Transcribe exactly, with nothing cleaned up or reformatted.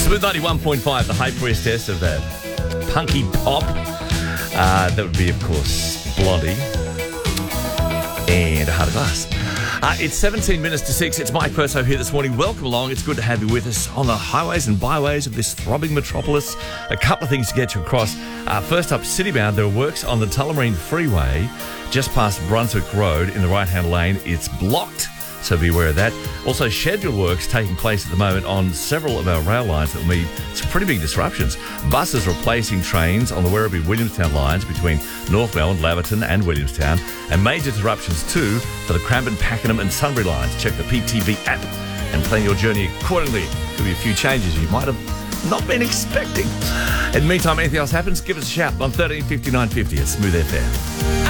Smooth ninety-one point five, the high priestess of that punky pop. Uh, that would be, of course, Blondie and A Heart of Glass. Uh, it's seventeen minutes to six. It's Mike Perso here this morning. Welcome along. It's good to have you with us on the highways and byways of this throbbing metropolis. A couple of things to get you across. Uh, first up, Citybound. There are works on the Tullamarine Freeway just past Brunswick Road in the right-hand lane. It's blocked, so be aware of that. Also, scheduled works taking place at the moment on several of our rail lines that will mean some pretty big disruptions. Buses replacing trains on the Werribee-Williamstown lines between North Melbourne, Laverton and Williamstown, and major disruptions too for the Cranbourne, Pakenham and Sunbury lines. Check the P T V app and plan your journey accordingly. Could be a few changes you might have not been expecting. In the meantime, anything else happens, give us a shout on thirteen fifty-nine fifty at Smooth F M.